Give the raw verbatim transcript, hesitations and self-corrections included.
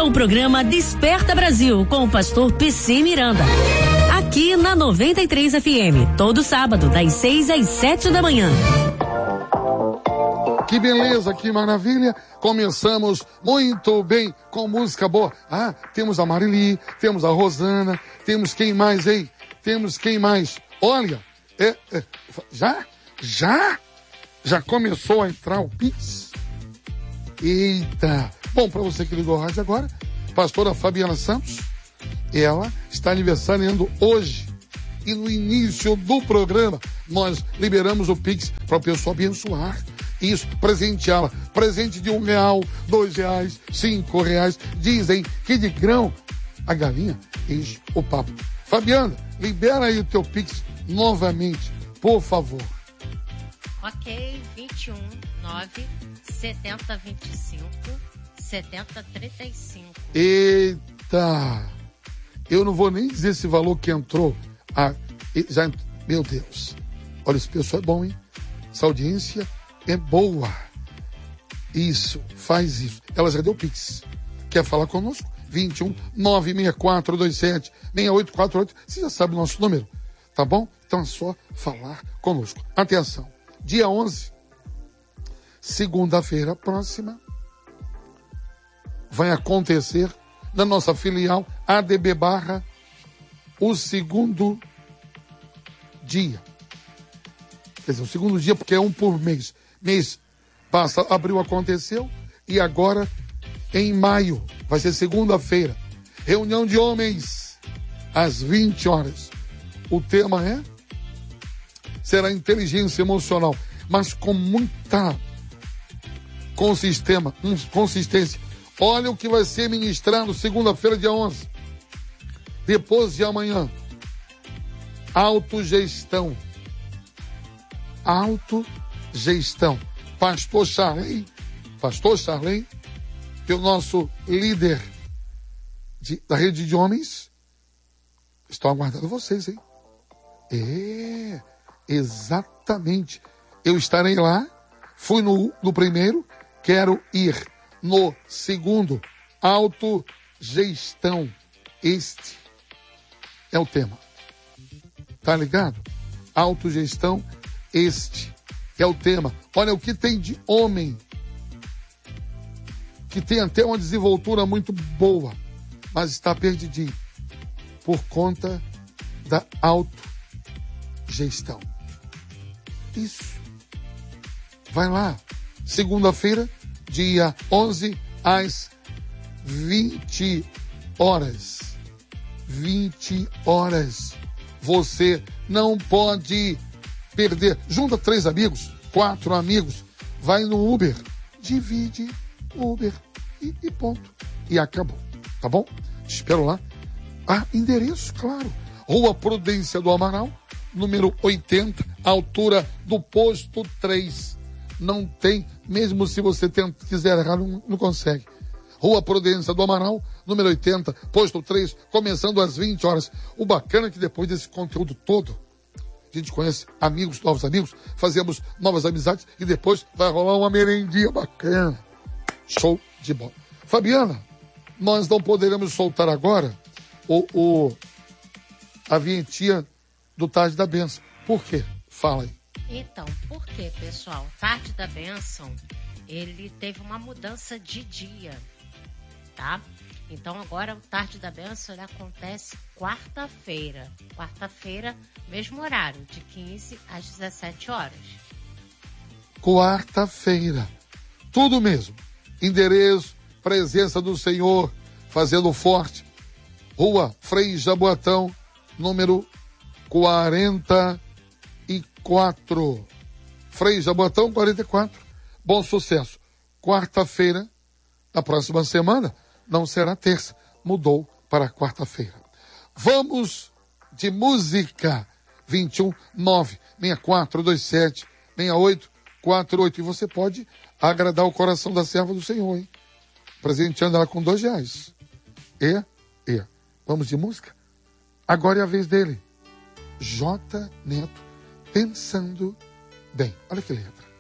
o programa Desperta Brasil com o pastor P C Miranda. Aqui na noventa e três F M, todo sábado, das seis às sete da manhã. Que beleza, que maravilha. Começamos muito bem com música boa. Ah, temos a Marili, temos a Rosana, temos quem mais, hein? Temos quem mais? Olha, é, é, já? Já? Já começou a entrar o Pix? Eita! Bom, para você que ligou a rádio agora, pastora Fabiana Santos, ela está aniversariando hoje. E no início do programa, nós liberamos o Pix para a pessoa abençoar. Isso, presenteá-la. Presente de um real, dois reais, cinco reais. Dizem que de grão a galinha enche o papo. Fabiana, libera aí o teu Pix novamente, por favor. Ok, vinte e um, nove, setenta, vinte e cinco, setenta, trinta e cinco. Eita! Eu não vou nem dizer esse valor que entrou. Ah, já, meu Deus. Olha, esse pessoal é bom, hein? Essa audiência é boa. Isso, faz isso. Ela já deu Pix. Quer falar conosco? vinte e um, nove seis quatro dois sete, seis oito quatro oito. Você já sabe o nosso número, tá bom? Então é só falar conosco. Atenção. Dia onze, segunda-feira próxima, vai acontecer na nossa filial A D B Barra o segundo dia. Quer dizer, o segundo dia porque é um por mês. Mês passa, abril aconteceu e agora em maio vai ser segunda-feira. Reunião de homens às vinte horas. O tema é será inteligência emocional, mas com muita consistência, consistência. Olha o que vai ser ministrado segunda-feira, dia onze. Depois de amanhã, autogestão. Autogestão. Pastor Charley, Pastor Charley, que é o nosso líder de, da rede de homens, estou aguardando vocês, hein? É, exatamente. Eu estarei lá, fui no, no primeiro, quero ir no segundo. Autogestão. Este é o tema. Tá ligado? Autogestão, este é o tema. Olha o que tem de homem que tem até uma desenvoltura muito boa, mas está perdidinho por conta da autogestão. Isso. Vai lá. Segunda-feira, dia onze, às vinte horas. vinte horas. Você não pode perder. Junta três amigos, quatro amigos, vai no Uber, divide o Uber e, e ponto. E acabou. Tá bom? Te espero lá. Ah, endereço, claro. Rua Prudência do Amaral, número oitenta, altura do posto três. Não tem, mesmo se você tenta, quiser errar, não, não consegue. Rua Prudência do Amaral, número oitenta, posto três, começando às vinte horas. O bacana é que depois desse conteúdo todo, a gente conhece amigos, novos amigos, fazemos novas amizades e depois vai rolar uma merendinha bacana. Show de bola. Fabiana, nós não poderemos soltar agora o, o, a vinhetinha do Tarde da Bênção. Por quê? Fala aí. Então, por quê, pessoal? Tarde da Bênção, ele teve uma mudança de dia, tá? Então agora o Tarde da Bênção ele acontece quarta-feira. Quarta-feira, mesmo horário, de quinze às dezessete horas. Quarta-feira. Tudo mesmo. Endereço, presença do Senhor, fazendo forte. Rua Frei Jaboatão, número quarenta e quatro. Frei Jaboatão, quarenta e quatro. Bom sucesso. Quarta-feira, na próxima semana, não será terça. Mudou para quarta-feira. Vamos de música. vinte e um, nove, seis quatro dois sete, seis oito quatro oito. E você pode agradar o coração da serva do Senhor, hein? Presenteando ela com dois reais. E, e. Vamos de música? Agora é a vez dele. J. Neto, Pensando Bem. Olha que letra.